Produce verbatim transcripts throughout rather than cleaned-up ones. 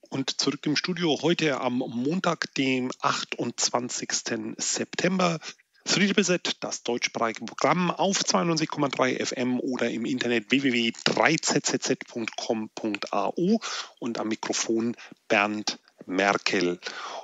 Und zurück im Studio heute am Montag, dem achtundzwanzigsten September. Three Triple Z, das deutschsprachige Programm auf zweiundneunzig Komma drei F M oder im Internet w w w punkt drei z z z punkt com punkt a u und am Mikrofon Bernd Merkel.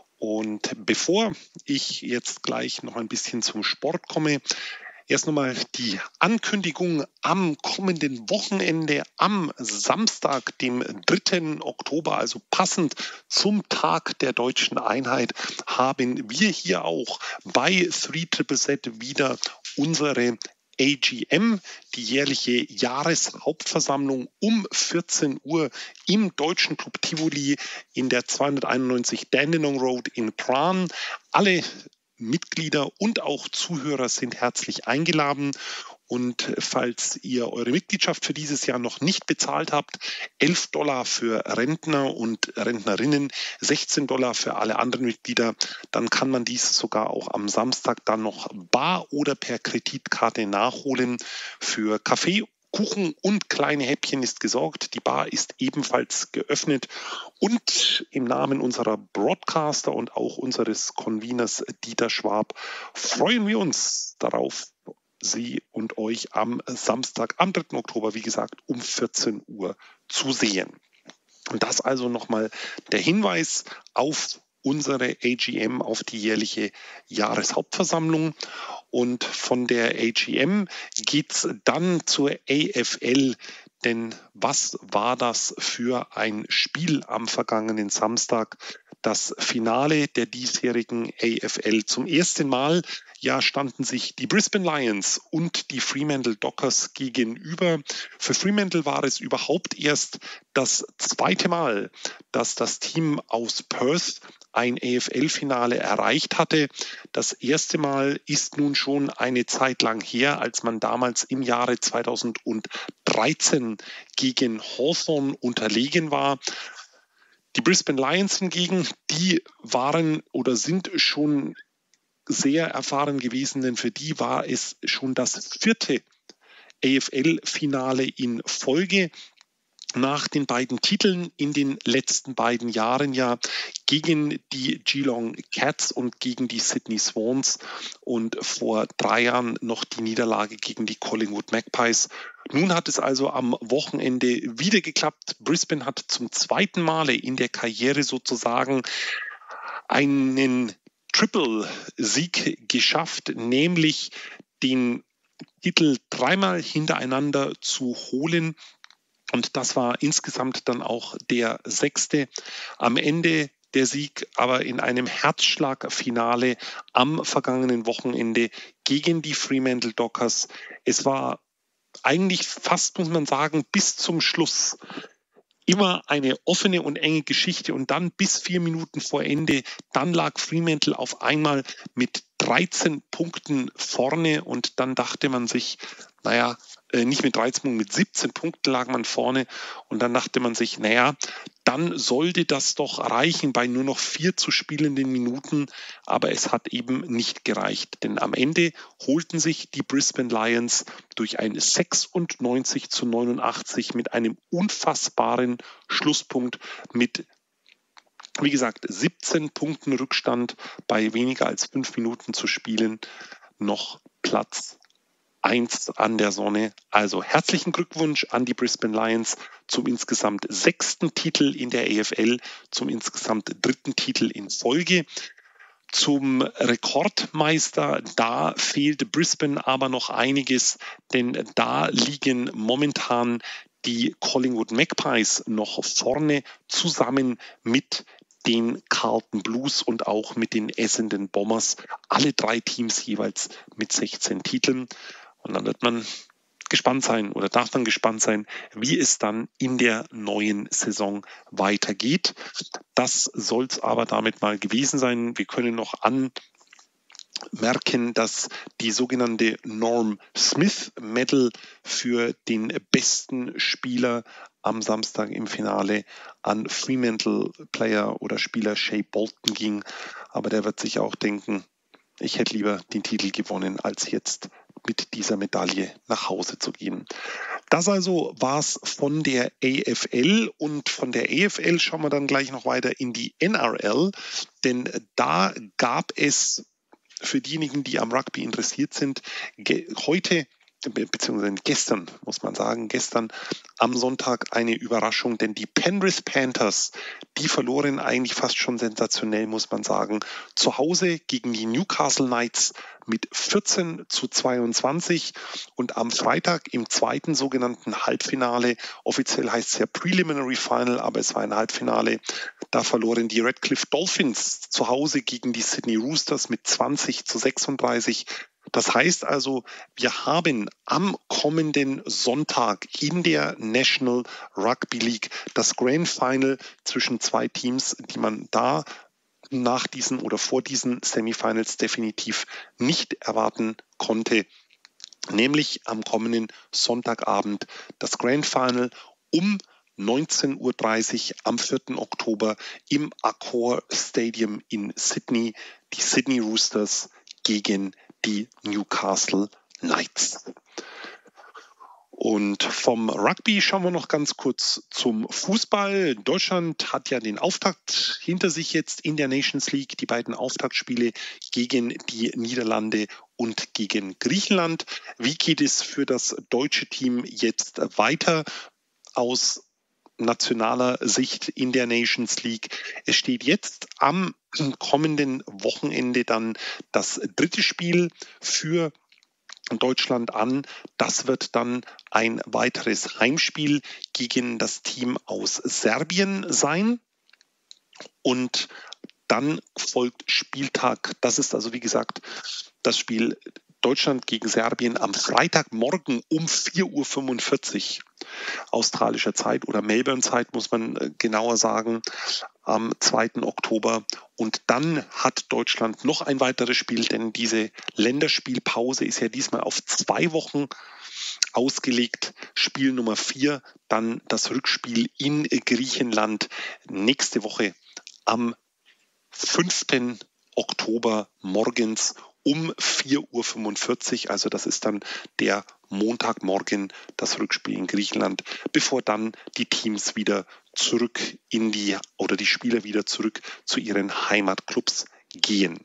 Und bevor ich jetzt gleich noch ein bisschen zum Sport komme, erst nochmal die Ankündigung am kommenden Wochenende, am Samstag, dem dritten Oktober, also passend zum Tag der deutschen Einheit, haben wir hier auch bei Three Triple Z wieder unsere A G M, die jährliche Jahreshauptversammlung um vierzehn Uhr im Deutschen Club Tivoli in der zweihunderteinundneunzig Dandenong Road in Prahlen. Alle Mitglieder und auch Zuhörer sind herzlich eingeladen. Und falls ihr eure Mitgliedschaft für dieses Jahr noch nicht bezahlt habt, elf Dollar für Rentner und Rentnerinnen, sechzehn Dollar für alle anderen Mitglieder, dann kann man dies sogar auch am Samstag dann noch bar oder per Kreditkarte nachholen. Für Kaffee, Kuchen und kleine Häppchen ist gesorgt. Die Bar ist ebenfalls geöffnet. Und im Namen unserer Broadcaster und auch unseres Conveners Dieter Schwab freuen wir uns darauf, Sie und euch am Samstag, am dritten Oktober, wie gesagt, um vierzehn Uhr zu sehen. Und das also nochmal der Hinweis auf unsere A G M, auf die jährliche Jahreshauptversammlung. Und von der A G M geht es dann zur A F L. Denn was war das für ein Spiel am vergangenen Samstag? Das Finale der diesjährigen A F L. Zum ersten Mal ja standen sich die Brisbane Lions und die Fremantle Dockers gegenüber. Für Fremantle war es überhaupt erst das zweite Mal, dass das Team aus Perth ein A F L-Finale erreicht hatte. Das erste Mal ist nun schon eine Zeit lang her, als man damals im Jahre zweitausenddreizehn gegen Hawthorn unterlegen war. Die Brisbane Lions hingegen, die waren oder sind schon sehr erfahren gewesen, denn für die war es schon das vierte A F L-Finale in Folge. Nach den beiden Titeln in den letzten beiden Jahren ja gegen die Geelong Cats und gegen die Sydney Swans und vor drei Jahren noch die Niederlage gegen die Collingwood Magpies. Nun hat es also am Wochenende wieder geklappt. Brisbane hat zum zweiten Male in der Karriere sozusagen einen Triple-Sieg geschafft, nämlich den Titel dreimal hintereinander zu holen. Und das war insgesamt dann auch der sechste. Am Ende der Sieg aber in einem Herzschlagfinale am vergangenen Wochenende gegen die Fremantle Dockers. Es war eigentlich fast, muss man sagen, bis zum Schluss immer eine offene und enge Geschichte. Und dann bis vier Minuten vor Ende, dann lag Fremantle auf einmal mit dreizehn Punkten vorne. Und dann dachte man sich, naja, nicht mit dreizehn Punkten, mit siebzehn Punkten lag man vorne. Und dann dachte man sich, naja, dann sollte das doch reichen bei nur noch vier zu spielenden Minuten. Aber es hat eben nicht gereicht. Denn am Ende holten sich die Brisbane Lions durch ein sechsundneunzig zu neunundachtzig mit einem unfassbaren Schlusspunkt mit, wie gesagt, siebzehn Punkten Rückstand bei weniger als fünf Minuten zu spielen, noch Platz eins an der Sonne. Also herzlichen Glückwunsch an die Brisbane Lions zum insgesamt sechsten Titel in der A F L, zum insgesamt dritten Titel in Folge. Zum Rekordmeister, da fehlt Brisbane aber noch einiges, denn da liegen momentan die Collingwood Magpies noch vorne zusammen mit den Carlton Blues und auch mit den Essendon Bombers. Alle drei Teams jeweils mit sechzehn Titeln. Und dann wird man gespannt sein oder darf man gespannt sein, wie es dann in der neuen Saison weitergeht. Das soll es aber damit mal gewesen sein. Wir können noch anmerken, dass die sogenannte Norm Smith Medal für den besten Spieler am Samstag im Finale an Fremantle-Player oder Spieler Shea Bolton ging. Aber der wird sich auch denken, ich hätte lieber den Titel gewonnen, als jetzt mit dieser Medaille nach Hause zu gehen. Das also war's von der A F L, und von der A F L schauen wir dann gleich noch weiter in die N R L, denn da gab es für diejenigen, die am Rugby interessiert sind, heute beziehungsweise gestern, muss man sagen, gestern am Sonntag eine Überraschung, denn die Penrith Panthers, die verloren eigentlich fast schon sensationell, muss man sagen, zu Hause gegen die Newcastle Knights mit vierzehn zu zweiundzwanzig, und am Freitag im zweiten sogenannten Halbfinale, offiziell heißt es ja Preliminary Final, aber es war ein Halbfinale, da verloren die Redcliffe Dolphins zu Hause gegen die Sydney Roosters mit zwanzig zu sechsunddreißig. Das heißt also, wir haben am kommenden Sonntag in der National Rugby League das Grand Final zwischen zwei Teams, die man da nach diesen oder vor diesen Semifinals definitiv nicht erwarten konnte. Nämlich am kommenden Sonntagabend das Grand Final um neunzehn Uhr dreißig am vierten Oktober im Accor Stadium in Sydney. Die Sydney Roosters gegen die Newcastle Knights. Und vom Rugby schauen wir noch ganz kurz zum Fußball. Deutschland hat ja den Auftakt hinter sich jetzt in der Nations League, die beiden Auftaktspiele gegen die Niederlande und gegen Griechenland. Wie geht es für das deutsche Team jetzt weiter aus nationaler Sicht in der Nations League? Es steht jetzt am kommenden Wochenende dann das dritte Spiel für Deutschland an. Das wird dann ein weiteres Heimspiel gegen das Team aus Serbien sein. Und dann folgt Spieltag. Das ist also, wie gesagt, das Spiel Deutschland gegen Serbien am Freitagmorgen um vier Uhr fünfundvierzig australischer Zeit oder Melbourne-Zeit, muss man genauer sagen, am zweiten Oktober. Und dann hat Deutschland noch ein weiteres Spiel, denn diese Länderspielpause ist ja diesmal auf zwei Wochen ausgelegt. Spiel Nummer vier, dann das Rückspiel in Griechenland nächste Woche am fünften Oktober morgens um vier Uhr fünfundvierzig, also das ist dann der Montagmorgen, das Rückspiel in Griechenland, bevor dann die Teams wieder zurück in die, oder die Spieler wieder zurück zu ihren Heimatclubs gehen.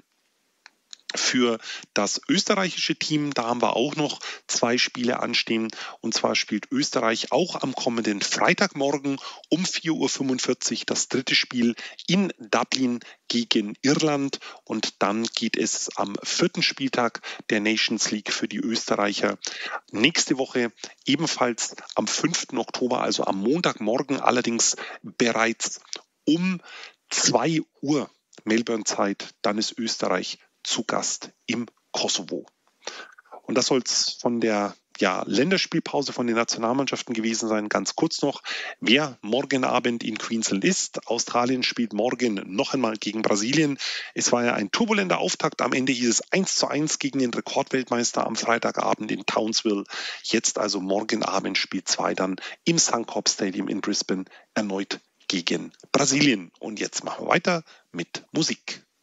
Für das österreichische Team, da haben wir auch noch zwei Spiele anstehen. Und zwar spielt Österreich auch am kommenden Freitagmorgen um vier Uhr fünfundvierzig das dritte Spiel in Dublin gegen Irland. Und dann geht es am vierten Spieltag der Nations League für die Österreicher nächste Woche ebenfalls am fünften Oktober, also am Montagmorgen, allerdings bereits um zwei Uhr Melbourne-Zeit. Dann ist Österreich zu Gast im Kosovo. Und das soll es von der ja, Länderspielpause von den Nationalmannschaften gewesen sein. Ganz kurz noch, wer morgen Abend in Queensland ist. Australien spielt morgen noch einmal gegen Brasilien. Es war ja ein turbulenter Auftakt. Am Ende hieß es eins zu eins gegen den Rekordweltmeister am Freitagabend in Townsville. Jetzt also morgen Abend Spiel zwei dann im Suncorp Stadium in Brisbane erneut gegen Brasilien. Und jetzt machen wir weiter mit Musik.